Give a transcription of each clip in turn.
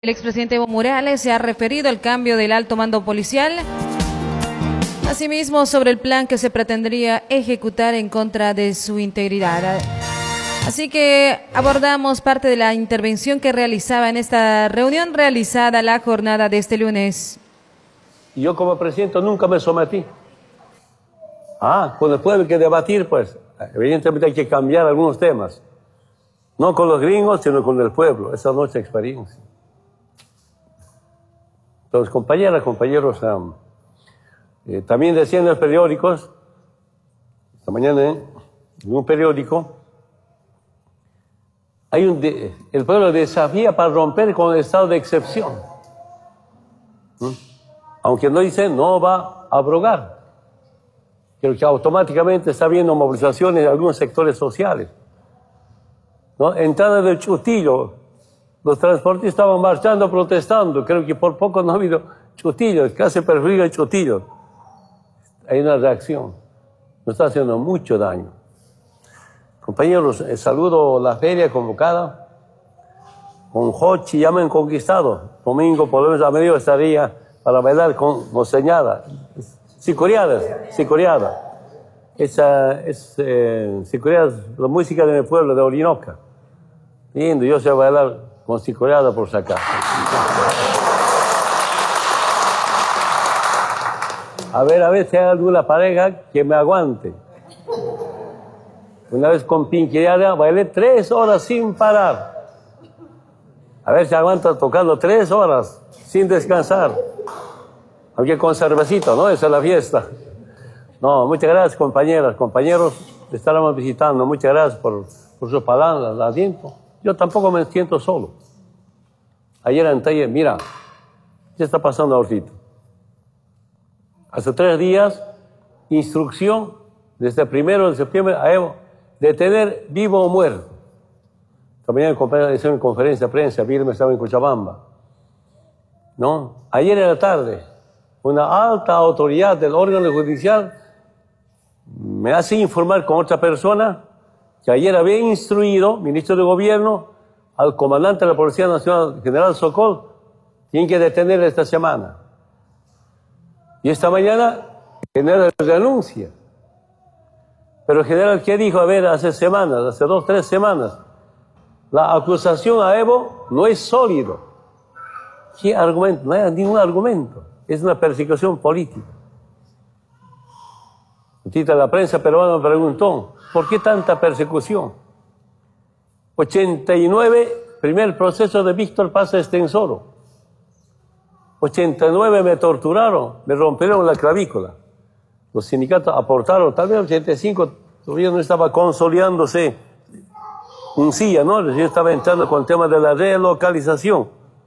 El expresidente Evo Morales se ha referido al cambio del alto mando policial, asimismo sobre el plan que se pretendría ejecutar en contra de su integridad. Así que abordamos parte de la intervención que realizaba en esta reunión realizada la jornada de este lunes. Yo como presidente nunca me sometí. Con el pueblo hay que debatir, pues, evidentemente hay que cambiar algunos temas. No con los gringos, sino con el pueblo. Esa es nuestra experiencia. Entonces, compañeras, compañeros, también decían en los periódicos, esta mañana en un periódico, el pueblo desafía para romper con el estado de excepción. Aunque no dice, no va a abrogar. Creo que automáticamente está habiendo movilizaciones en algunos sectores sociales. ¿No? Entrada del Chutillo. Los transportistas estaban marchando, protestando. Creo que por poco no ha habido Chutillo, casi perjudica el Chutillo. Hay una reacción. Nos está haciendo mucho daño. Compañeros, saludo la feria convocada. Con Jochi ya me han conquistado. Domingo, por lo menos a medio estaría para bailar con Moseñada. Sicoriada. Esa es Sicoriada, la música de mi pueblo, de Orinoca. Lindo, yo sé bailar con Sicoriada por sacar. A ver si hay alguna pareja que me aguante. Una vez con Pinquillada bailé 3 horas sin parar. A ver si aguanta tocando 3 horas sin descansar. Aunque con cervecito, ¿no? Esa es la fiesta. No, muchas gracias, compañeras, compañeros. Le estaremos visitando. Muchas gracias por sus palabras, la aliento. Yo tampoco me siento solo. Ayer en taller, mira, ¿qué está pasando ahorita? Hace 3 días, instrucción desde el 1 de septiembre a Evo, detener vivo o muerto. También el compañero hizo una conferencia de prensa, Vilma estaba en Cochabamba. ¿No? Ayer en la tarde, una alta autoridad del órgano judicial me hace informar con otra persona que ayer había instruido, ministro de Gobierno, al comandante de la Policía Nacional, general Sokol, tienen que detener esta semana. Y esta mañana, el general renuncia. Pero el general, ¿qué dijo? A ver, hace 2, 3 semanas, la acusación a Evo no es sólido. ¿Qué argumento? No hay ningún argumento. Es una persecución política. La prensa peruana me preguntó, ¿por qué tanta persecución? 89, primer proceso de Víctor Paz Estenssoro. 89 me torturaron, me rompieron la clavícula. Los sindicatos aportaron, tal vez 85 todavía no estaba consolidándose un CIA, ¿no? Yo estaba entrando con el tema de la relocalización.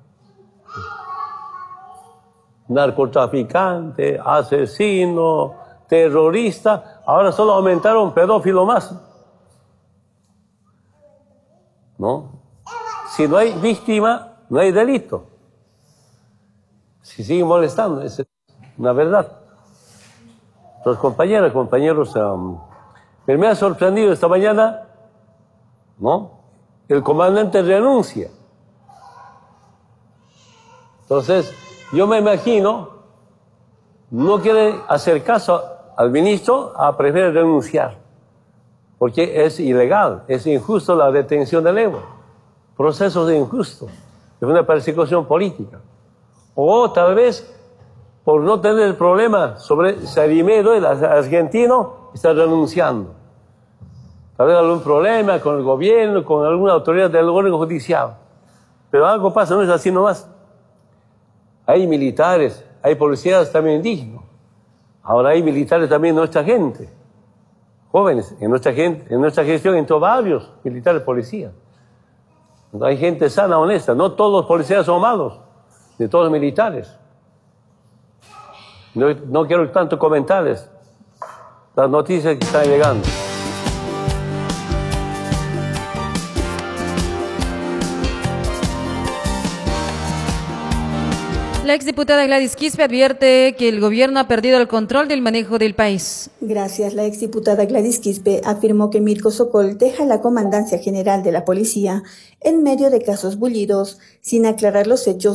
Narcotraficante, asesino, terrorista, ahora solo aumentaron pedófilo más. ¿No? Si no hay víctima, no hay delito. Si siguen molestando, es una verdad. Entonces, compañeras, compañeros, me ha sorprendido esta mañana, ¿no? El comandante renuncia. Entonces, yo me imagino, no quiere hacer caso al ministro, prefiere renunciar. Porque es ilegal, es injusto la detención del Evo. Procesos injustos, es una persecución política. O tal vez, por no tener el problema sobre Sarimedo, el argentino, está renunciando. Tal vez algún problema con el gobierno, con alguna autoridad del órgano judicial. Pero algo pasa, no es así nomás. Hay militares, hay policías también indignos. Ahora hay militares también en nuestra gente. Jóvenes, en nuestra gestión entró varios militares policías. Hay gente sana, honesta. No todos los policías son malos, de todos los militares. No quiero tanto comentarles las noticias que están llegando. La exdiputada Gladys Quispe advierte que el gobierno ha perdido el control del manejo del país. Gracias. La exdiputada Gladys Quispe afirmó que Mirko Sokol deja la Comandancia General de la Policía en medio de casos bullidos, sin aclarar los hechos